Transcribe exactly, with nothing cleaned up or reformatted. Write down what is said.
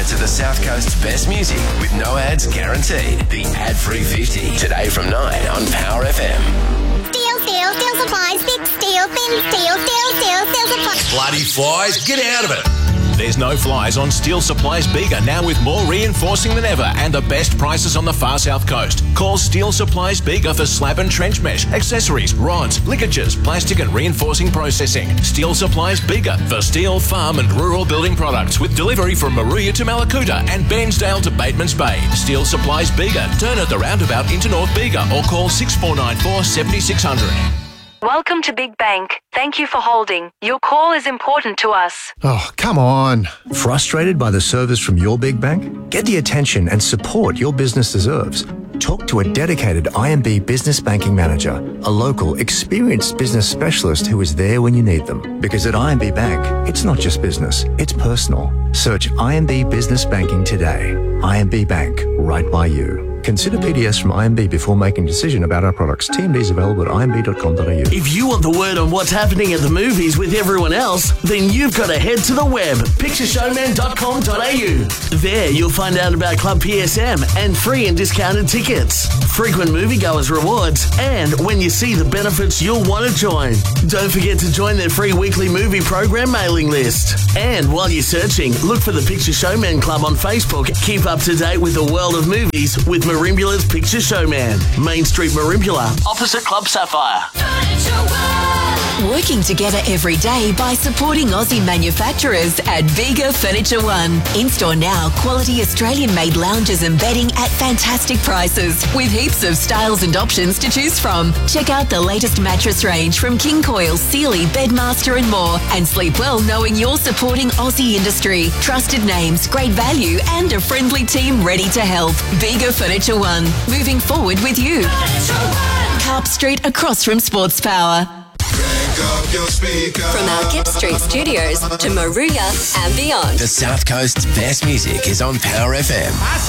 minutes of the South Coast's best music with no ads guaranteed. The ad-free fifty. Today from nine on Power F M. Steel, steel, steel supplies, big steel, thin steel, steel, steel, steel supplies. Bloody flies, get out of it. There's no flies on Steel Supplies Bega, now with more reinforcing than ever and the best prices on the far south coast. Call Steel Supplies Bega for slab and trench mesh, accessories, rods, ligatures, plastic and reinforcing processing. Steel Supplies Bega for steel, farm and rural building products with delivery from Maruya to Malakuta and Bairnsdale to Batemans Bay. Steel Supplies Bega. Turn at the roundabout into North Bega or call six four nine four, seven six zero zero. Welcome to Big Bank. Thank you for holding. Your call is important to us. Oh, come on. Frustrated by the service from your big bank? Get the attention and support your business deserves. Talk to a dedicated I M B business banking manager, a local, experienced business specialist who is there when you need them. Because at I M B Bank, it's not just business, it's personal. Search I M B Business Banking today. I M B Bank, right by you. Consider P D S from I M B before making a decision about our products. T M D is available at I M B dot com dot a u. If you want the word on what's happening at the movies with everyone else, then you've got to head to the web, picture showman dot com dot a u. There you'll find out about Club P S M and free and discounted tickets, frequent moviegoers rewards, and when you see the benefits you'll want to join. Don't forget to join their free weekly movie program mailing list. And while you're searching, look for the Picture Showman Club on Facebook. Keep up to date with the world of movies with Marimbula's Picture Showman. Main Street Marimbula, opposite Club Sapphire. Working together every day by supporting Aussie manufacturers at Bega Furniture One. In-store now, quality Australian-made lounges and bedding at fantastic prices with heaps of styles and options to choose from. Check out the latest mattress range from King Coil, Sealy, Bedmaster and more, and sleep well knowing you're supporting Aussie industry. Trusted names, great value and a friendly team ready to help. Bega Furniture One, moving forward with you. Carp Street across from Sports Power. From our Kip Street studios to Maruya and beyond. The South Coast's best music is on Power F M.